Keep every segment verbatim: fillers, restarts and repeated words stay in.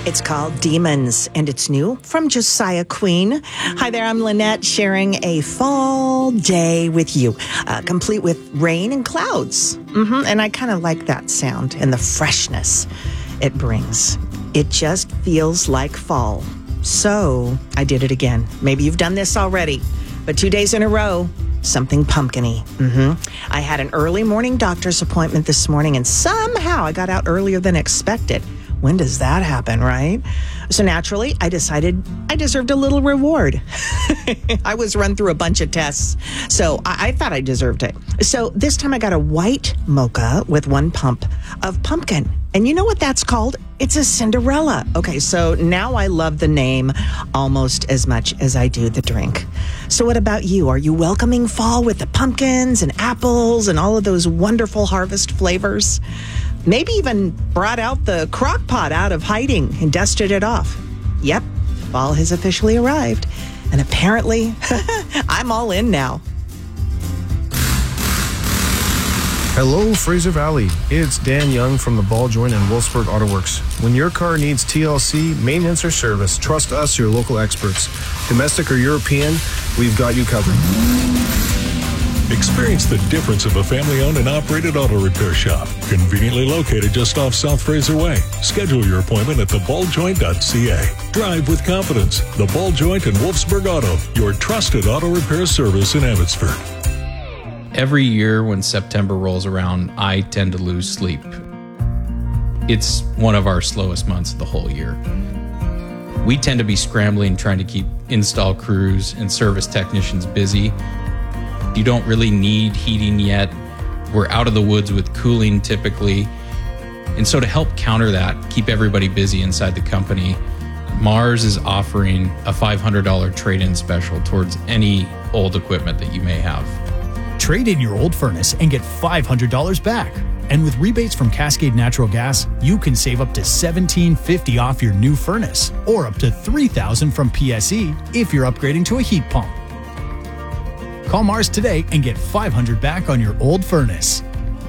It's called Demons, and it's new from Josiah Queen. Hi there, I'm Lynette, sharing a fall day with you, uh, complete with rain and clouds. Mm-hmm. And I kind of like that sound and the freshness it brings. It just feels like fall. So I did it again. Maybe you've done this already, but two days in a row, something pumpkin-y. Mm-hmm. I had an early morning doctor's appointment this morning, and somehow I got out earlier than expected. When does that happen, right? So naturally, I decided I deserved a little reward. I was run through a bunch of tests, so I-, I thought I deserved it. So this time I got a white mocha with one pump of pumpkin. And you know what that's called? It's a Cinderella. Okay, so now I love the name almost as much as I do the drink. So what about you? Are you welcoming fall with the pumpkins and apples and all of those wonderful harvest flavors? Maybe even brought out the crock pot out of hiding and dusted it off. Yep, fall has officially arrived. And apparently, I'm all in now. Hello, Fraser Valley. It's Dan Young from the Ball Joint and Wolfsburg Auto Works. When your car needs T L C, maintenance, or service, trust us, your local experts. Domestic or European, we've got you covered. Experience the difference of a family-owned and operated auto repair shop. Conveniently located just off South Fraser Way. Schedule your appointment at the ball joint dot c a. Drive with confidence. The Ball Joint and Wolfsburg Auto, your trusted auto repair service in Abbotsford. Every year when September rolls around, I tend to lose sleep. It's one of our slowest months of the whole year. We tend to be scrambling, trying to keep install crews and service technicians busy. You don't really need heating yet. We're out of the woods with cooling typically. And so to help counter that, keep everybody busy inside the company, Mars is offering a five hundred dollars trade-in special towards any old equipment that you may have. Trade in your old furnace and get five hundred dollars back. And with rebates from Cascade Natural Gas, you can save up to seventeen fifty off your new furnace, or up to three thousand from P S E if you're upgrading to a heat pump. Call Mars today and get five hundred dollars back on your old furnace.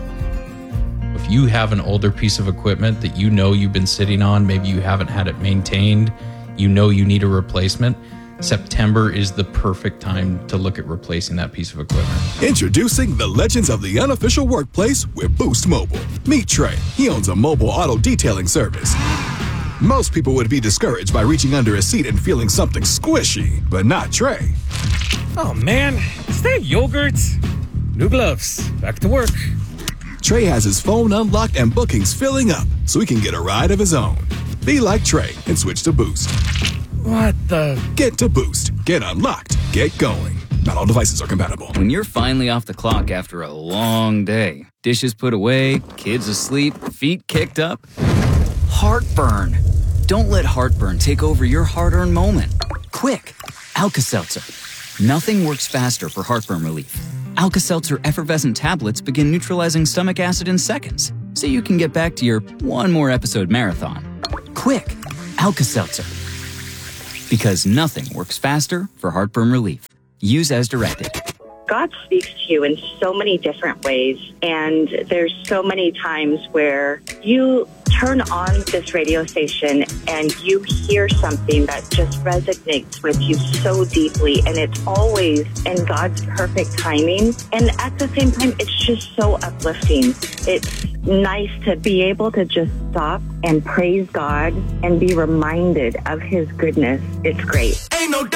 If you have an older piece of equipment that you know you've been sitting on, maybe you haven't had it maintained, you know you need a replacement, September is the perfect time to look at replacing that piece of equipment. Introducing the legends of the unofficial workplace with Boost Mobile. Meet Trey. He owns a mobile auto detailing service. Most people would be discouraged by reaching under a seat and feeling something squishy, but not Trey. Oh man, is that yogurt? New gloves. Back to work. Trey has his phone unlocked and bookings filling up so he can get a ride of his own. Be like Trey and switch to Boost. What the? Get to Boost. Get unlocked. Get going. Not all devices are compatible. When you're finally off the clock after a long day, dishes put away, kids asleep, feet kicked up, heartburn. Don't let heartburn take over your hard-earned moment. Quick, Alka-Seltzer. Nothing works faster for heartburn relief. Alka-Seltzer effervescent tablets begin neutralizing stomach acid in seconds, so you can get back to your one more episode marathon. Quick, Alka-Seltzer. Because nothing works faster for heartburn relief. Use as directed. God speaks to you in so many different ways, and there's so many times where you turn on this radio station and you hear something that just resonates with you so deeply, and it's always in God's perfect timing. And at the same time, it's just so uplifting. It's nice to be able to just stop and praise God and be reminded of His goodness. It's great. Ain't no